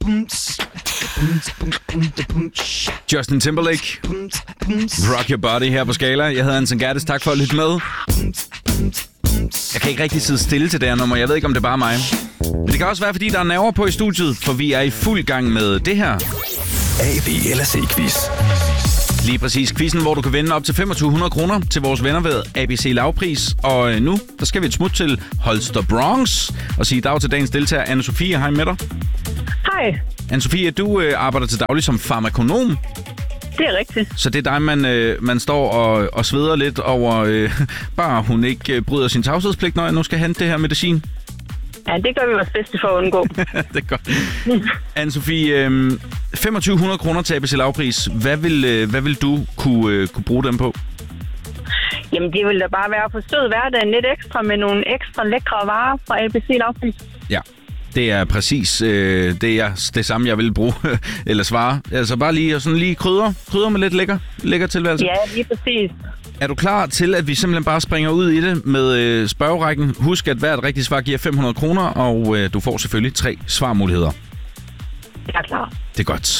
Justin Timberlake. Rock Your Body her på Skala. Jeg hedder Anton Gerdes. Tak for at lytte med. Jeg kan ikke rigtig sidde stille til det her nummer. Jeg ved ikke, om det er bare mig. Men det kan også være, fordi der er nerver på i studiet, for vi er i fuld gang med det her. A, B eller C-quiz. Lige præcis quizzen, hvor du kan vinde op til 2500 kroner til vores venner ved ABC Lavpris. Og nu, der skal vi et smut til Holster Bronx og sige dag til dagens deltager, Anne-Sophie. Hej med dig. Hej. Anne-Sophie, du arbejder til daglig som farmakonom. Det er rigtigt. Så det er dig, man står og sveder lidt over, bare hun ikke bryder sin tavshedspligt, når jeg nu skal hente det her medicin. Ja, det gør vi vores bedste for at undgå. Det er godt. Anne-Sophie, 2500 kroner til ABC Lavpris. Hvad vil du kunne bruge dem på? Jamen, det vil da bare være at forstået hverdagen lidt ekstra med nogle ekstra lækre varer fra ABC Lavpris. Ja, det er præcis det samme, jeg vil bruge, eller svare. Altså bare lige krydder med lidt lækker tilværelse. Ja, lige præcis. Er du klar til, at vi simpelthen bare springer ud i det med spørgerækken? Husk, at hvert rigtigt svar giver 500 kroner, og du får selvfølgelig 3 svarmuligheder. Jeg er klar. Det er godt.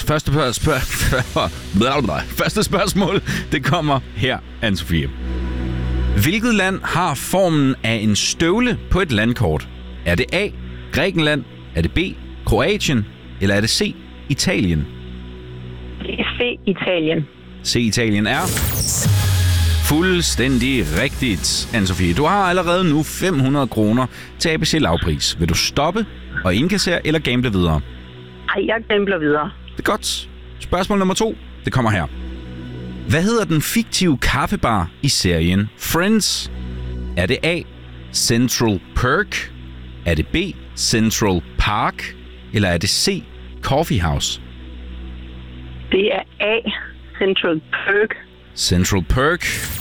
Første spørgsmål, det kommer her, Anne-Sophie. Hvilket land har formen af en støvle på et landkort? Er det A, Grækenland? Er det B, Kroatien? Eller er det C, Italien? Det er C, Italien. C, Italien er fuldstændig rigtigt, Anne-Sophie. Du har allerede nu 500 kroner til ABC Lavpris. Vil du stoppe og indkassere eller gamble videre? Ej, jeg gambler videre. Det er godt. Spørgsmål nummer 2, det kommer her. Hvad hedder den fiktive kaffebar i serien Friends? Er det A, Central Perk? Er det B, Central Park? Eller er det C, Coffee House? Det er A, Central Perk. Central Perk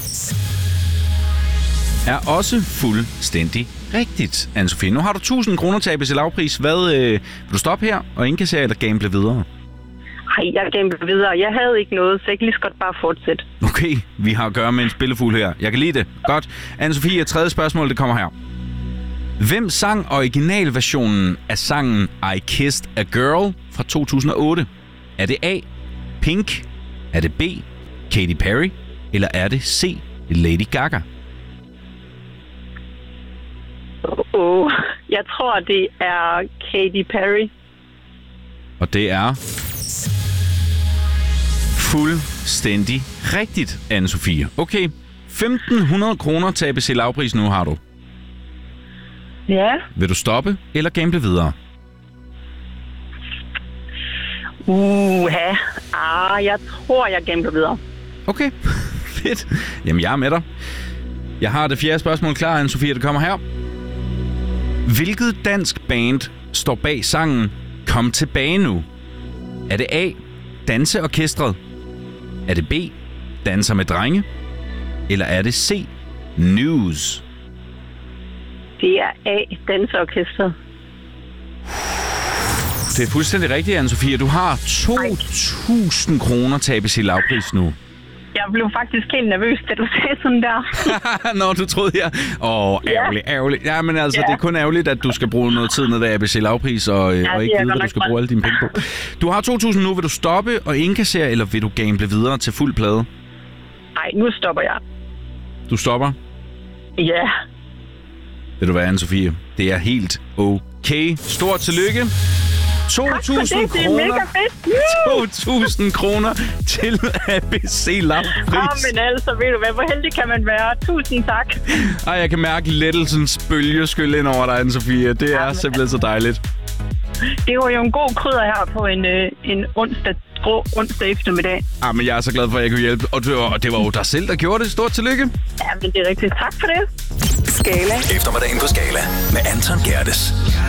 er også fuldstændig rigtigt, Anne-Sophie. Nu har du 1000 kroner til ABC Lavpris. Vil du stoppe her og indkassere eller gamble videre? Ej, jeg gambler videre. Jeg havde ikke noget, så jeg kan lige så godt bare fortsætte. Okay, vi har at gøre med en spillefugl her. Jeg kan lide det. Godt. Anne-Sophie, tredje spørgsmål, det kommer her. Hvem sang originalversionen af sangen I Kissed a Girl fra 2008? Er det A, Pink? Er det B, Katy Perry? Eller er det C, Lady Gaga? Jeg tror, det er Katy Perry. Og det er fuldstændig rigtigt, Anne-Sophie. Okay, 1500 kroner til ABC Lavpris nu har du. Ja. Vil du stoppe eller gamble videre? Jeg tror, jeg gambler videre. Okay, fedt. Jamen, jeg er med dig. Jeg har det fjerde spørgsmål klar, Anne-Sophie, det kommer her. Hvilket dansk band står bag sangen Kom tilbage nu? Er det A, Danseorkestret? Er det B, Danser med drenge? Eller er det C, News? Det er A, Danseorkestret. Det er fuldstændig rigtigt, Anne-Sophie. Du har 2000 kroner til ABC Lavpris nu. Jeg blev faktisk helt nervøs, da du sagde sådan der. Nå, du troede jeg. Ærgerligt. Ja, men altså, det er kun ærgerligt, at du skal bruge noget tid ned ved ABC Lavpris, og ikke vide, hvad du skal bruge alle dine penge på. Du har 2000 nu. Vil du stoppe og indkassere, eller vil du gamble videre til fuld plade? Nej, nu stopper jeg. Du stopper? Ja. Ved du hvad, Anne-Sophie? Det er helt okay. Stort tillykke. 2.000 kroner. 2.000 kroner til ABC Lavpris. Men altså, ved du hvad, hvor heldig kan man være? Tusind tak. Ej, jeg kan mærke lettelsens bølge skylle ind over dig, Anne-Sophie. Det er simpelthen så dejligt. Det var jo en god krydder her på en onsdag eftermiddag. Men jeg er så glad for, at jeg kunne hjælpe. Og det var jo dig selv, der gjorde det. Stort tillykke. Ja, men det er rigtigt. Tak for det. Skala. Eftermiddagen på Skala med Anton Gerdes.